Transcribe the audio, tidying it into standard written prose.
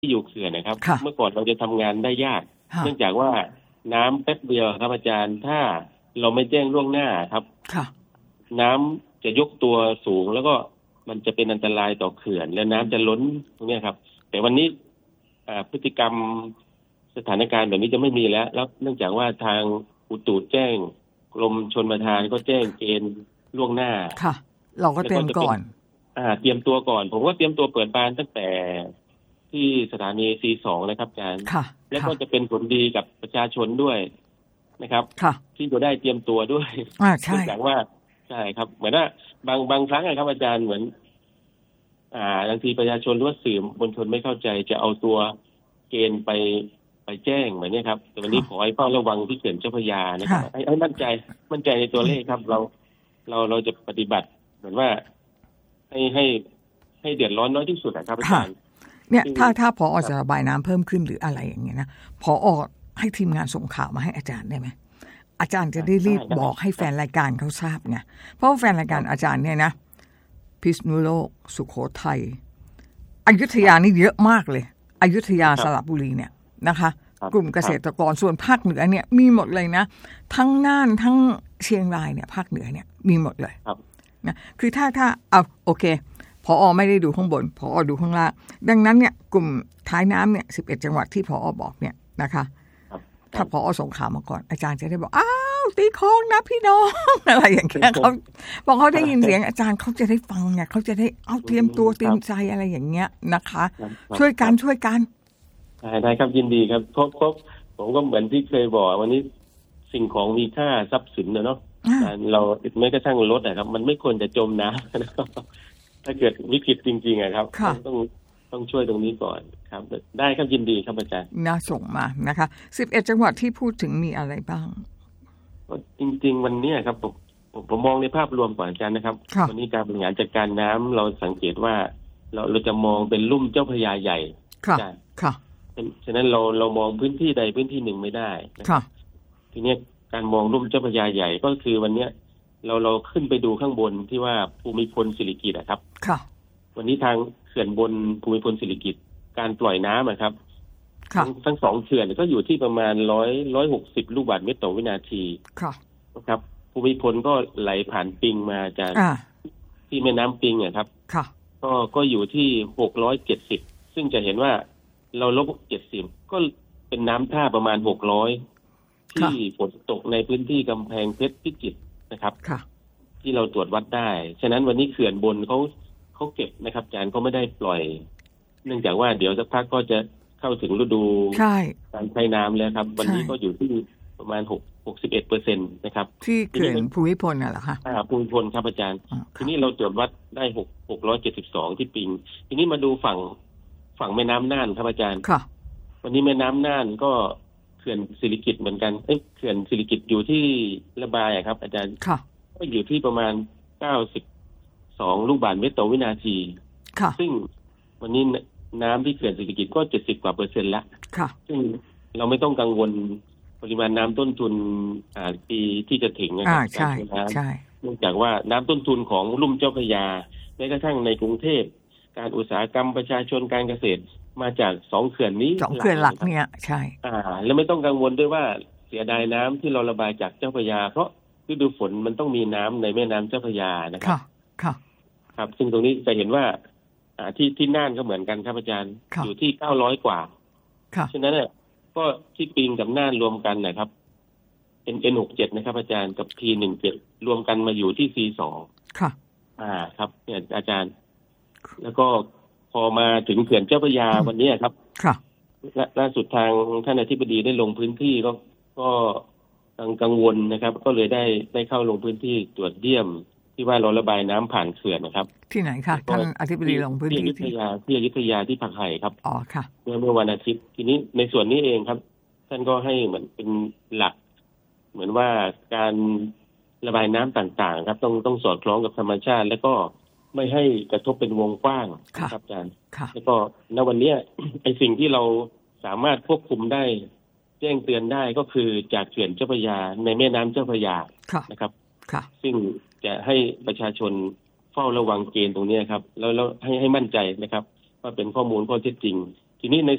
ที่อยู่เขื่อนนะครับค่ะเมื่อก่อนเราจะทำงานได้ยากค่ะเนื่องจากว่าน้ำแป๊บเดียวครับอาจารย์ถ้าเราไม่แจ้งล่วงหน้าครับค่ะน้ำจะยกตัวสูงแล้วก็มันจะเป็นอันตรายต่อเขื่อนและน้ำจะล้นตรงนี้ครับแต่วันนี้พฤติกรรมสถานการณ์แบบนี้จะไม่มีแล้วเนื่องจากว่าทางอุตุแจ้งกรมชลประทานก็แจ้งเกณฑ์ล่วงหน้าค่ะเราก็เตรียมก่อนเตรียมตัวก่อนผมก็เตรียมตัวเปิดบานตั้งแต่ที่สถานี C2 นะครับอาจารย์แล้วก็จะเป็นผลดีกับประชาชนด้วยนะครับที่จะได้เตรียมตัวด้วยใช่จากว่าใช่ครับเหมือนว่าบางครั้งนะครับอาจารย์เหมือนบางทีประชาชนหรือว่าสื่อมวลชนไม่เข้าใจจะเอาตัวเกณฑ์ไปแจ้งเหมือนนี้ครับแต่วันนี้ขอให้เฝ้าระวังที่เขื่อนเจ้าพระยานะครับให้มั่นใจในตัวเลขครับเราจะปฏิบัติเหมือนว่าให้เดือดร้อนน้อยที่สุดนะครับอาจารย์เนี่ยถ้าผอ.จะระบายน้ำเพิ่มขึ้นหรืออะไรอย่างเงี้ยนะผอ.ให้ทีมงานส่งข่าวมาให้อาจารย์ได้ไหมอาจารย์จะได้รีบบอกให้แฟนรายการเขาทราบไงเพราะแฟนรายการอาจารย์เนี่ยนะพิษณุโลกสุโขทัยอยุธยานี่เยอะมากเลยอยุธยาสระบุรีเนี่ยนะคะกลุ่มเกษตรกรส่วนภาคเหนือเนี่ยมีหมดเลยนะทั้งน่านทั้งเชียงรายเนี่ยภาคเหนือเนี่ยมีหมดเลยนะคือถ้าเอาโอเคผอ.ไม่ได้ดูข้างบนผอ.ดูข้างล่างดังนั้นเนี่ยกลุ่มท้ายน้ำเนี่ย11จังหวัดที่ผอ.บอกเนี่ยนะคะถ้าผอ.ส่งข่าวมาก่อนอาจารย์จะได้บอกอ้าวตีคล้องนะพี่น้องอะไรอย่างเงี้ยเขาบอกเขาได้ยินเสียงอาจารย์เขาจะได้ฟังไงเขาจะได้เอาเตรียมตัวเตรียมใจอะไรอย่างเงี้ยนะคะช่วยกันได้ครับยินดีครับเพราะผมก็เหมือนที่เคยบอกวันนี้สิ่งของมีค่าทรัพย์สินเนาะเราไม่กระทั่งรถนะครับมันไม่ควรจะจมน้ำนะครับถ้าเกิดวิกฤตจริงๆครับต้องช่วยตรงนี้ก่อนครับได้ครับยินดีครับอาจารย์น่าส่งมานะคะ11จังหวัดที่พูดถึงมีอะไรบ้างจริงๆวันนี้ครับผมมองในภาพรวมก่อนอาจารย์นะครับวันนี้การบริหารจัดการน้ำเราสังเกตว่าเราจะมองเป็นลุ่มเจ้าพระยาใหญ่ค่ะฉะนั้นเรามองพื้นที่ใดพื้นที่หนึ่งไม่ได้ทีนี้การมองลุ่มเจ้าพระยาใหญ่ก็คือวันนี้เราขึ้นไปดูข้างบนที่ว่าภูมิพลสิริกิติ์ครับวันนี้ทางเขื่อนบนภูมิพลสิริกิติ์การปล่อยน้ำนะครับทั้งสองเขื่อนก็อยู่ที่ประมาณ160 ลูกบาศก์เมตรต่อวินาทีนะครับภูมิพลก็ไหลผ่านปิงมาจากที่แม่น้ำปิงครับก็อยู่ที่670ซึ่งจะเห็นว่าเราลบ70ก็เป็นน้ำท่าประมาณ600ที่ฝนตกในพื้นที่กำแพงเพชรพิจิตรนะครับที่เราตรวจวัดได้ฉะนั้นวันนี้เขื่อนบนเขาเก็บนะครับอาจารย์เขาไม่ได้ปล่อยเนื่องจากว่าเดี๋ยวสักพักก็จะเข้าถึงฤดูการใช้น้ำแล้วครับวันนี้ก็อยู่ที่ประมาณ61%นะครับที่เขื่อนภูมิพลน่ะเหรอคะภูมิพลครับอาจารย์ทีนี้เราตรวจวัดได้672ที่ปิงทีนี้มาดูฝั่งแม่น้ำน่านครับอาจารย์วันนี้แม่น้ำน่านก็เขื่อนสิริกิติ์เหมือนกันเขื่อนสิริกิติ์อยู่ที่ระบายครับอาจารย์ก็อยู่ที่ประมาณ92 ลูกบาศก์เมตรต่อวินาทีซึ่งวันนี้น้ำที่เขื่อนสิริกิติ์ก็70%กว่าแล้วซึ่งเราไม่ต้องกังวลปริมาณน้ำต้นทุนปีที่จะถึงนะครับใช่เนื่องจากว่าน้ำต้นทุนของลุ่มเจ้าพระยาแม้กระทั่งในกรุงเทพการอุตสาหกรรมประชาชนการเกษตรมาจาก2 เขื่อนนี้ 2 เขื่อนหลักเนี่ยใช่แล้วไม่ต้องกังวลด้วยว่าเสียดายน้ำที่เราระบายจากเจ้าพระยาเพราะฤดูฝนมันต้องมีน้ำในแม่น้ำเจ้าพระยานะครับครับซึ่งตรงนี้จะเห็นว่าที่น่านก็เหมือนกันครับอาจารย์อยู่ที่900 กว่าฉะนั้นเนี่ยก็ที่ปิงกับน่านรวมกันนะครับ N67 นะครับอาจารย์กับ P17 รวมกันมาอยู่ที่ C2 ครับเนี่ยอาจารย์แล้วก็พอมาถึงเขื่อนเจ้าพระยาวันนี้ครับล่าสุดทางท่านอธิบดีได้ลงพื้นที่ก็กังวลนะครับก็เลยได้เข้าลงพื้นที่ตรวจเยี่ยมที่ว่าเราระบายน้ำผ่านเขื่อนนะครับที่ไหนคะท่านอธิบดีลงพื้นที่ที่อยุธยาที่ผักไห่ครับค่ะเมื่อวันอาทิตย์ทีนี้ในส่วนนี้เองครับท่านก็ให้เหมือนเป็นหลักเหมือนว่าการระบายน้ำต่างๆครับต้องสอดคล้องกับธรรมชาติแล้วก็ไม่ให้กระทบเป็นวงกว้างครับอาจารย์แล้วก็ณวันนี้ไอ้สิ่งที่เราสามารถควบคุมได้แจ้งเตือนได้ก็คือจากเขื่อนเจ้าพระยาในแม่น้ำเจ้าพระยานะครับซึ่งจะให้ประชาชนเฝ้าระวังเกณฑ์ตรงนี้ครับแล้วให้มั่นใจนะครับว่าเป็นข้อมูลข้อเท็จจริงทีนี้ใน